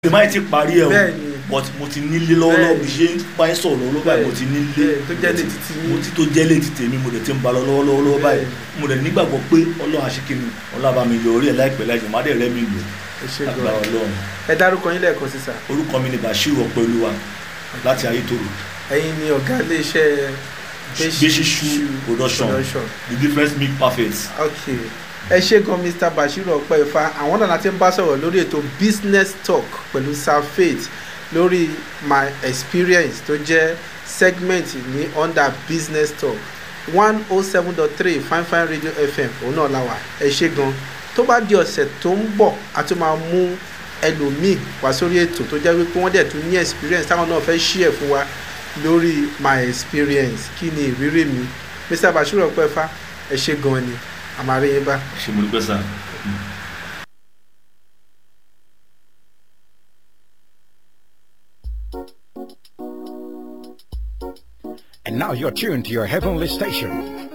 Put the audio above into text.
máa ti parí ẹ̀ o Bẹ́ẹ̀ni. but mo ti nílé lọ́wọ́lọ́wọ́ bí ṣe ń bá ẹ sọ̀rọ̀ lọ́wọ́ báyìí mo ti nílé tó jẹ́ lè títí mo ti tó jẹ́ lè ti tèmi mo dẹ̀ ti ń ba lọ lọ́wọ́lọ́wọ́ báyìí mo dẹ̀ nígbàgbọ́ pé ọlọ́run àṣekínni ọlọ́run mi yọ orí ẹ̀ láìpẹ́ láìpẹ́ má dẹ̀ rẹ́ mi lò agbára ọlọ́run. ẹ dárúkọ yín lẹ́ẹ̀kan sí sà. orúkọ mi ni Bashir Ọpẹ́olúwa láti Ayétòrò. ẹ̀yin ni ọ̀gá iléeṣẹ́ Gbéṣíṣu production the difference make perfect. okay ẹ ṣé gan Mr. Bashir Ọpẹ́ifá àwọn náà láti ń bá sọ̀rọ̀ lórí ètò business talk pẹ̀lú Sir Faith lórí my experience tó jẹ́ segment ní under business talk 107.3 Fine Fine Radio FM òun náà la wà ẹ ṣé gan tó bá di ọ̀sẹ̀ tó ń bọ̀ a tún máa mú ẹlòmíì wá sórí ètò tó jẹ́ wípé wọ́n dẹ̀ tún ní experience táwọn náà fẹ́ share fún wa lórí my experience kí ni ìrírí mi Mr. Bashir Ọpẹ́ifá ẹ ṣé gan ni àmàrí yín bá. ṣé mo dúpẹ́ sá. And now you're tuned to your heavenly station.